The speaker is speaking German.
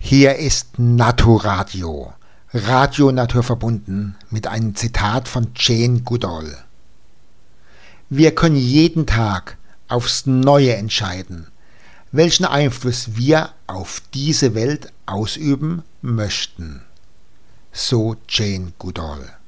Hier ist Naturadio, Radio naturverbunden mit einem Zitat von Jane Goodall. Wir können jeden Tag aufs Neue entscheiden, welchen Einfluss wir auf diese Welt ausüben möchten. So Jane Goodall.